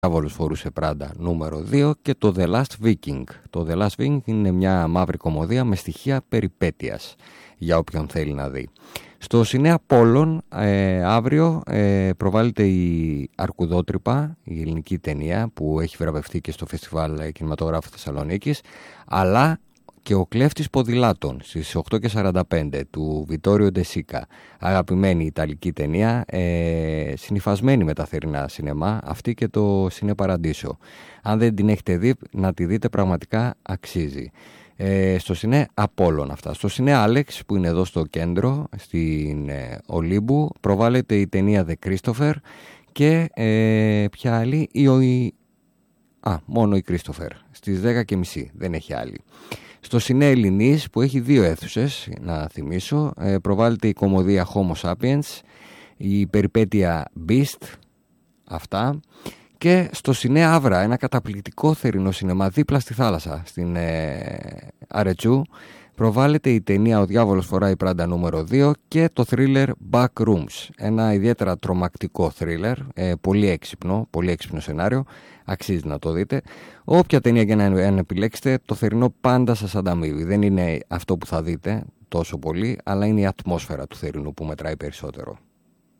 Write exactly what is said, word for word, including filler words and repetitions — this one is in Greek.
Διάβολος φορούσε Πράντα νούμερο δύο και το The Last Viking. Το The Last Viking είναι μια μαύρη κωμωδία με στοιχεία περιπέτειας για όποιον θέλει να δει. Στο Σινέ Απόλλων ε, αύριο ε, προβάλλεται η Αρκουδότρυπα, η ελληνική ταινία που έχει βραβευτεί και στο Φεστιβάλ Κινηματογράφου Θεσσαλονίκης, αλλά και ο Κλέφτης Ποδηλάτων στις οκτώ και σαράντα πέντε του Βιτόριο Ντεσίκα. Αγαπημένη ιταλική ταινία, ε, συνυφασμένη με τα θερινά σινεμά, αυτή και το Σινέ Παραντίσο. Αν δεν την έχετε δει, να τη δείτε, πραγματικά αξίζει. Ε, στο Σινέ Απόλλων αυτά. Στο Σινέ Άλεξ που είναι εδώ στο κέντρο, στην ε, Ολύμπου, προβάλλεται η ταινία The Christopher και ε, ποια άλλη, η, η, α, μόνο η Christopher, στις δέκα και μισή, δεν έχει άλλη. Στο Σινέ Ελληνής που έχει δύο αίθουσες, να θυμίσω, ε, προβάλλεται η κωμωδία Homo Sapiens, η περιπέτεια Beast, αυτά. Και στο Σινέ Αύρα, ένα καταπληκτικό θερινό σινεμά δίπλα στη θάλασσα, στην ε, Αρετσού, προβάλλεται η ταινία «Ο Διάβολος φοράει Πράντα» νούμερο δύο και το θρίλερ Backrooms, ένα ιδιαίτερα τρομακτικό θρίλερ, ε, πολύ έξυπνο, πολύ έξυπνο σενάριο, αξίζει να το δείτε. Όποια ταινία και να επιλέξετε, το θερινό πάντα σας ανταμείβει. Δεν είναι αυτό που θα δείτε τόσο πολύ, αλλά είναι η ατμόσφαιρα του θερινού που μετράει περισσότερο.